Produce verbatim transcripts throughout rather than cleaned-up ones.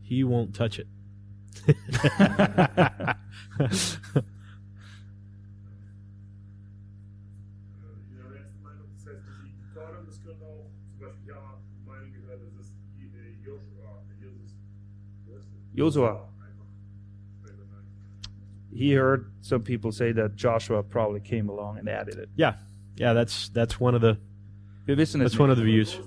he won't touch it. Joshua. He heard some people say that Joshua probably came along and added it. Yeah, yeah, that's that's one of the Wir wissen es that's one of the nicht. views.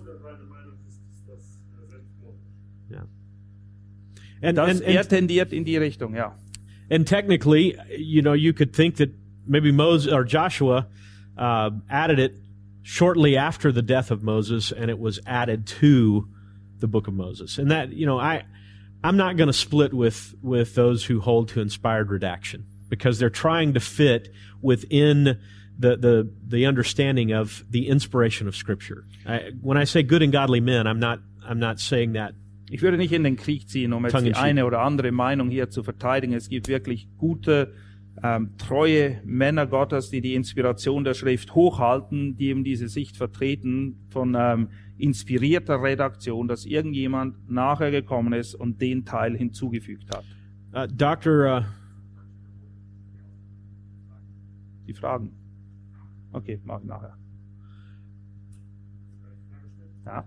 Yeah, and Das, and, er and tendiert in die Richtung, ja. and technically, you know, you could think that maybe Moses or Joshua uh, added it shortly after the death of Moses, and it was added to the book of Moses. And that, you know, I. I'm not going to split with, with those who hold to inspired redaction because they're trying to fit within the, the, the understanding of the inspiration of Scripture. I, when I say good and godly men, I'm not, I'm not saying that. Ich würde nicht in den Krieg ziehen, um jetzt die eine oder andere Meinung hier zu verteidigen. Es gibt wirklich gute, ähm, treue Männer Gottes, die die Inspiration der Schrift hochhalten, die eben diese Sicht vertreten von ähm, inspirierter Redaktion, dass irgendjemand nachher gekommen ist und den Teil hinzugefügt hat. Uh, Doctor Uh, die Fragen. Okay, mach ich nachher. Ja.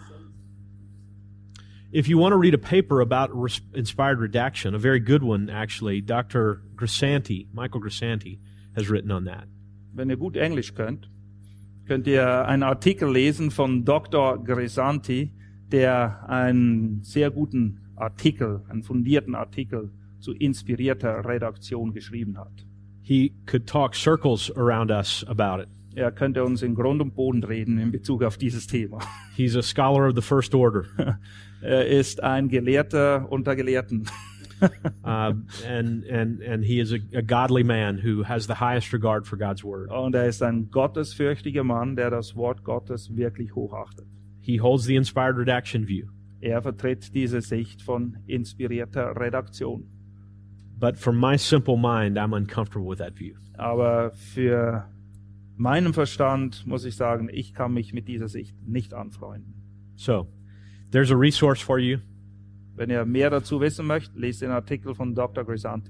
If you want to read a paper about res- inspired redaction, a very good one actually, Doctor Grisanti, Michael Grisanti, has written on that. Wenn ihr gut Englisch könnt, könnt ihr einen Artikel lesen von Doktor Grisanti, der einen sehr guten Artikel, einen fundierten Artikel zu inspirierter Redaktion geschrieben hat. He could talk circles around us about it. Er könnte uns in Grund und Boden reden in Bezug auf dieses Thema. He's a scholar of the first order. Er ist ein Gelehrter unter Gelehrten. uh, and and and he is a, a godly man who has the highest regard for God's word. Und er ist ein gottesfürchtiger Mann, der das Wort Gottes wirklich hochachtet. He holds the inspired redaction view. Er vertritt diese Sicht von inspirierter Redaktion. But from my simple mind, I'm uncomfortable with that view. Aber für meinen Verstand muss ich sagen, ich kann mich mit dieser Sicht nicht anfreunden. So, there's a resource for you. Wenn ihr mehr dazu wissen möchtet, lest den Artikel von Doktor Grisanti.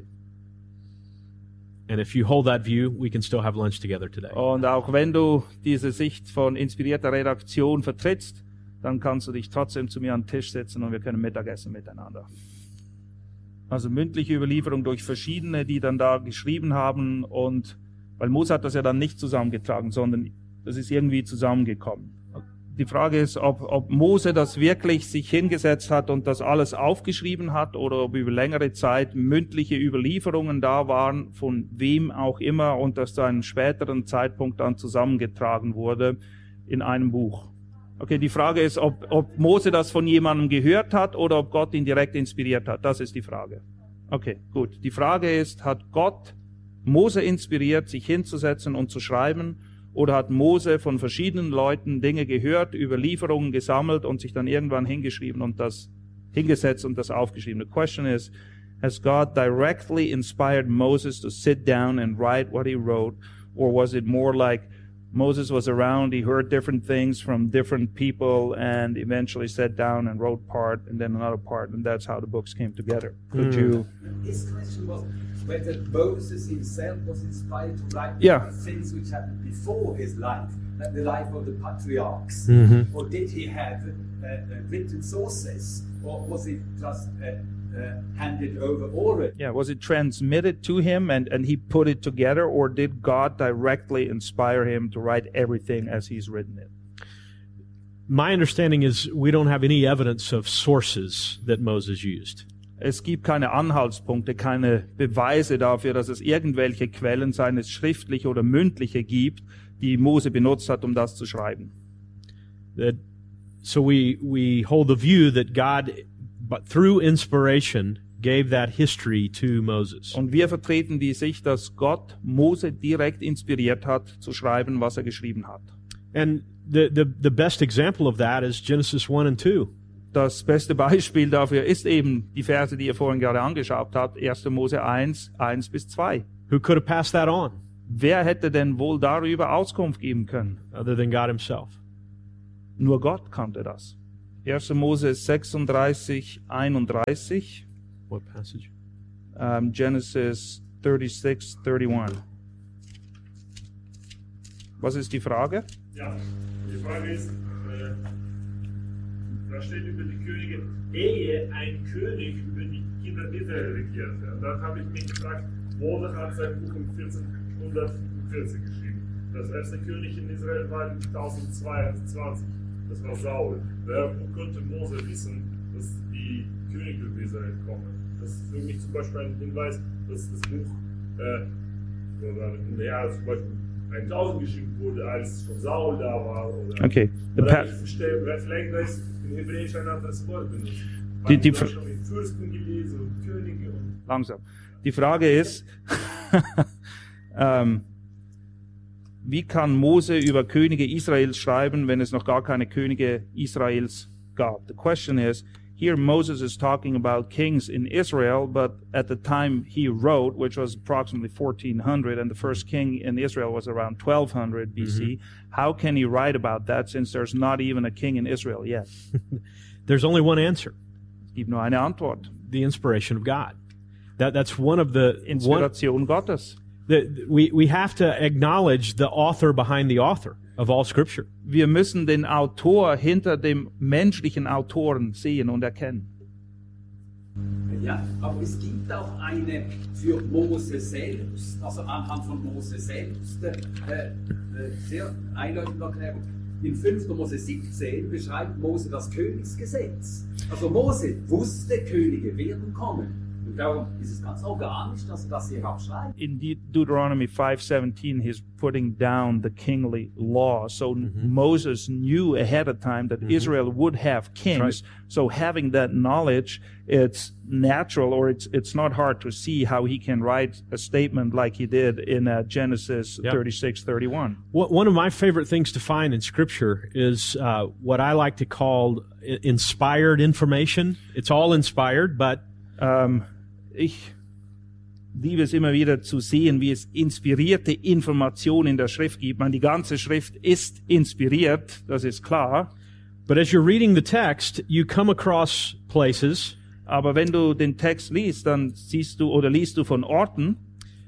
And if you hold that view, we can still have lunch together today. Und auch wenn du diese Sicht von inspirierter Redaktion vertrittst, dann kannst du dich trotzdem zu mir an den Tisch setzen und wir können Mittagessen miteinander. Also mündliche Überlieferung durch verschiedene, die dann da geschrieben haben, und weil Mose hat das ja dann nicht zusammengetragen, sondern das ist irgendwie zusammengekommen. Die Frage ist, ob, ob Mose das wirklich sich hingesetzt hat und das alles aufgeschrieben hat oder ob über längere Zeit mündliche Überlieferungen da waren, von wem auch immer, und das zu einem späteren Zeitpunkt dann zusammengetragen wurde in einem Buch. Okay, die Frage ist, ob, ob Mose das von jemandem gehört hat oder ob Gott ihn direkt inspiriert hat. Das ist die Frage. Okay, gut. Die Frage ist, hat Gott Mose inspiriert, sich hinzusetzen und zu schreiben? Oder hat Mose von verschiedenen Leuten Dinge gehört, Überlieferungen gesammelt und sich dann irgendwann hingeschrieben und das hingesetzt und das aufgeschrieben? The question is, has God directly inspired Moses to sit down and write what he wrote? Or was it more like Moses was around, he heard different things from different people and eventually sat down and wrote part and then another part, and that's how the books came together? Could Mm. you... His question was whether Moses himself was inspired to write Yeah. things which happened before his life, like the life of the patriarchs, Mhm. or did he have uh, uh, written sources, or was it just uh, uh, handed over already? Yeah, was it transmitted to him and, and he put it together, or did God directly inspire him to write everything as he's written it? My understanding is we don't have any evidence of sources that Moses used. Es gibt keine Anhaltspunkte, keine Beweise dafür, dass es irgendwelche Quellen, seien es schriftliche oder mündliche, gibt, die Mose benutzt hat, um das zu schreiben. That, so we we hold the view that God, but through inspiration, gave that history to Moses. Und wir vertreten die Sicht, dass Gott Mose direkt inspiriert hat, zu schreiben, was er geschrieben hat. And the the the best example of that is Genesis one and two. Das beste Beispiel dafür ist eben die Verse, die ihr vorhin gerade angeschaut habt, erster Mose eins, eins bis zwei. Who could have passed that on Wer hätte denn wohl darüber Auskunft geben können? other than God himself? Nur Gott kannte das. erster Mose sechsunddreißig, einunddreißig. What passage? Um, Genesis thirty-six, thirty-one. Was ist die Frage? Ja, die Frage ist, äh, da steht über die Könige, ehe ein König über die Kinder Israel regierte. Und dann habe ich mich gefragt, Mose hat sein Buch um vierzehnhundertfünfundvierzig geschrieben. Das erste König in Israel war in tausendzweiundzwanzig. Das war Saul. Wer konnte Mose wissen, dass die Könige über Israel kommen? Das ist für mich zum Beispiel ein Hinweis, dass das Buch äh, oder ja, zum Beispiel tausend geschrieben wurde, als schon Saul da war. Oder, Okay. oder ich verstehe, vielleicht da ist in Hebräisch ein anderes Wort benutzt. Die, die, ich habe schon in Fürsten gelesen und Könige und langsam. Die Frage ist, ähm, wie kann Mose über Könige Israels schreiben, wenn es noch gar keine Könige Israels gab? The question is, here Moses is talking about kings in Israel, but at the time he wrote, which was approximately fourteen hundred, and the first king in Israel was around twelve hundred B C, mm-hmm. How can he write about that since there's not even a king in Israel yet? There's only one answer. Es gibt nur eine Antwort. The inspiration of God. That, that's one of the... Inspiration one, Gottes. The, we, we have to acknowledge the author behind the author of all Scripture. Wir müssen den Autor hinter dem menschlichen Autoren sehen und erkennen. Ja, aber es gibt auch eine für Mose selbst, also anhand von Mose selbst, äh, äh, sehr einleuchtende Erklärung. In fünfter Mose siebzehn beschreibt Mose das Königsgesetz. Also Mose wusste, Könige werden kommen. Und darum ist es ganz organisch, dass er das hier abschreibt. In De- Deuteronomy five seventeen, he's putting down the kingly law. So mm-hmm. Moses knew ahead of time that mm-hmm. Israel would have kings. Right. So having that knowledge, it's natural, or it's it's not hard to see how he can write a statement like he did in uh, Genesis yep. thirty-six thirty-one. One of my favorite things to find in Scripture is uh, what I like to call inspired information. It's all inspired, but um, Ich liebe es immer wieder zu sehen, wie es inspirierte Informationen in der Schrift gibt. Man, die ganze Schrift ist inspiriert, das ist klar. But as you're reading the text, you come across places. Aber wenn du den Text liest, dann siehst du oder liest du von Orten,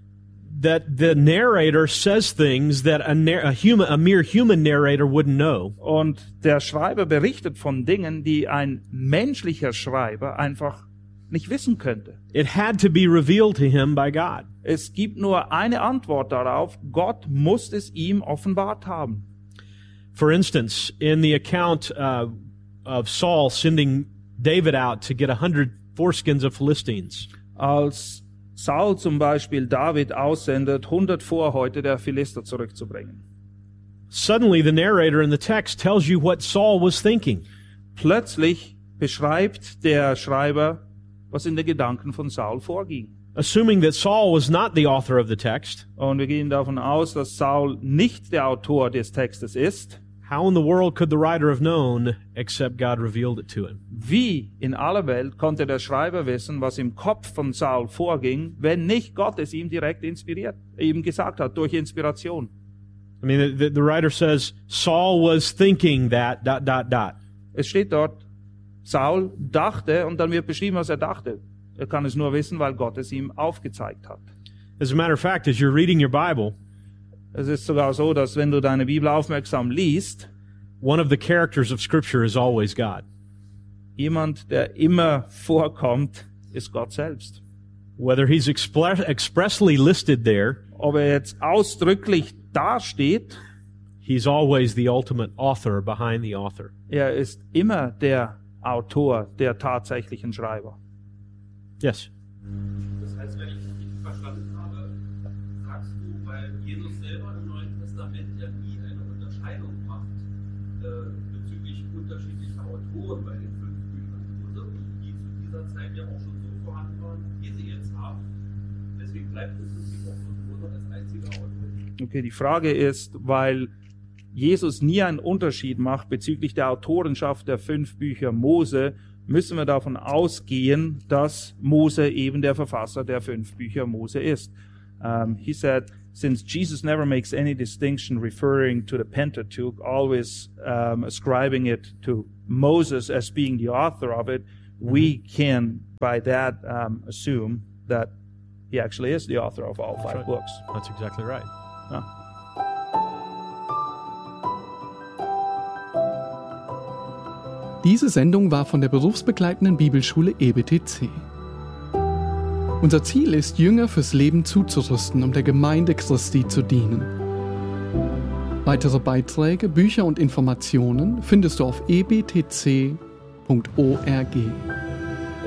that the narrator says things that a, a, human, a mere human narrator wouldn't know. Und der Schreiber berichtet von Dingen, die ein menschlicher Schreiber einfach nicht wissen könnte. It had to be revealed to him by God. Es gibt nur eine Antwort darauf. Gott muss es ihm offenbart haben. For instance, in the account uh, of Saul sending David out to get a hundred foreskins of Philistines. Als Saul zum Beispiel David aussendet, hundert Vorhäute der Philister zurückzubringen. Suddenly the narrator in the text tells you what Saul was thinking. Plötzlich beschreibt der Schreiber, was in den Gedanken von Saul vorging. Assuming that Saul was not the author of the text. Und wir gehen davon aus, dass Saul nicht der Autor des Textes ist. How in the world could the writer have known except God revealed it to him? Wie in aller Welt konnte der Schreiber wissen, was im Kopf von Saul vorging, wenn nicht Gott es ihm direkt inspiriert, ihm gesagt hat, durch Inspiration? I mean, the, the writer says, Saul was thinking that, dot, dot, dot. Es steht dort, Saul dachte, und dann wird beschrieben, was er dachte. Er kann es nur wissen, weil Gott es ihm aufgezeigt hat. As a matter of fact, as you're reading your Bible, es ist sogar so, dass wenn du deine Bibel aufmerksam liest, one of the characters of Scripture is always God. Jemand, der immer vorkommt, ist Gott selbst. Whether he's expre- expressly listed there, ob er jetzt ausdrücklich dasteht, he's always the ultimate author behind the author. Er ist immer der Autor, der tatsächlichen Schreiber. Yes. Das heißt, wenn ich es richtig verstanden habe, sagst du, weil Jesus selber im Neuen Testament ja nie eine Unterscheidung macht äh, bezüglich unterschiedlicher Autoren bei den fünf Büchern Mose, die zu dieser Zeit ja auch schon so vorhanden waren, wie sie jetzt haben. Deswegen bleibt es Prinzip auch von Mose als einziger Autor. Okay, die Frage ist, weil Jesus nie einen Unterschied macht bezüglich der Autorenschaft der fünf Bücher Mose, müssen wir davon ausgehen, dass Mose eben der Verfasser der fünf Bücher Mose ist. Um, he said, since Jesus never makes any distinction referring to the Pentateuch, always um, ascribing it to Moses as being the author of it, we can, by that, um, assume that he actually is the author of all five right. books. That's exactly right. Ja. Diese Sendung war von der berufsbegleitenden Bibelschule E B T C. Unser Ziel ist, Jünger fürs Leben zuzurüsten, um der Gemeinde Christi zu dienen. Weitere Beiträge, Bücher und Informationen findest du auf e b t c punkt org.